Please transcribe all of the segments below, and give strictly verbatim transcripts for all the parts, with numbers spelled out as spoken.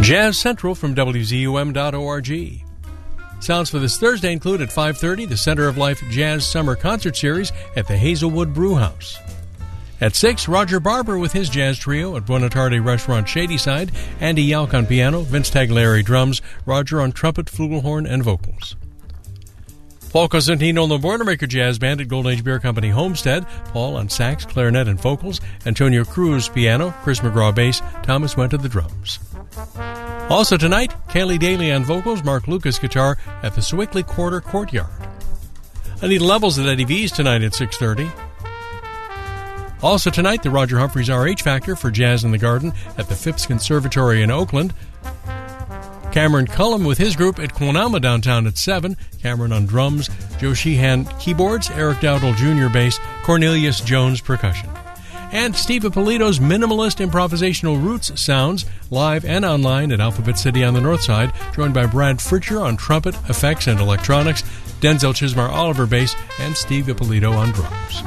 Jazz Central from W Z U M dot org. Sounds for this Thursday include at five thirty the Center of Life Jazz Summer Concert Series at the Hazelwood Brewhouse. At six, Roger Barber with his jazz trio at Buonarroti Restaurant Shadyside, Andy Yauch on piano, Vince Tagliari drums, Roger on trumpet, flugelhorn, and vocals. Paul Cosentino and the Boilermaker Jazz Band at Golden Age Beer Company Homestead, Paul on sax, clarinet, and vocals, Antonio Cruz piano, Chris McGraw bass, Thomas Went to the drums. Also tonight, Kaylee Daly on vocals, Mark Lucas guitar at the Sewickley Quarter Courtyard. Anita Levels at Eddie V's tonight at six thirty. Also tonight, the Roger Humphreys R H Factor for Jazz in the Garden at the Phipps Conservatory in Oakland. Cameron Cullum with his group at Quonama downtown at seven. Cameron on drums, Joe Sheehan keyboards, Eric Dowdle Junior bass, Cornelius Jones percussion. And Steve Ippolito's minimalist improvisational roots sounds live and online at Alphabet City on the North Side, joined by Brad Fritcher on trumpet, effects, and electronics, Denzel Chismar Oliver bass, and Steve Ippolito on drums.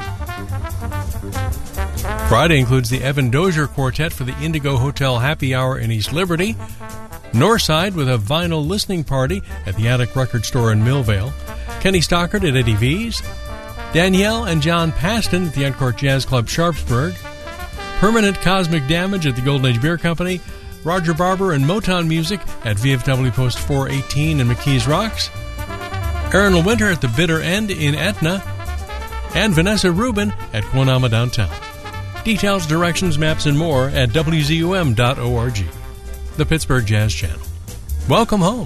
Friday includes the Evan Dozier Quartet for the Indigo Hotel Happy Hour in East Liberty, Northside with a vinyl listening party at the Attic Record Store in Millvale, Kenny Stockard at Eddie V's, Danielle and John Paston at the Encore Jazz Club Sharpsburg, Permanent Cosmic Damage at the Golden Age Beer Company, Roger Barber and Motown Music at V F W Post four eighteen in McKees Rocks, Aaron Winter at the Bitter End in Etna, and Vanessa Rubin at Quonama downtown. Details, directions, maps, and more at W Z U M dot org. The Pittsburgh Jazz Channel. Welcome home.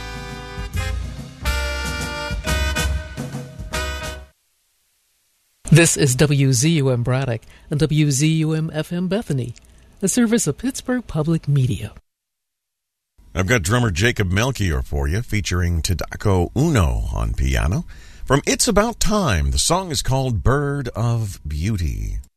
This is W Z U M Braddock and W Z U M F M Bethany, a service of Pittsburgh Public Media. I've got drummer Jacob Melchior for you, featuring Tadako Uno on piano. From It's About Time, the song is called Bird of Beauty.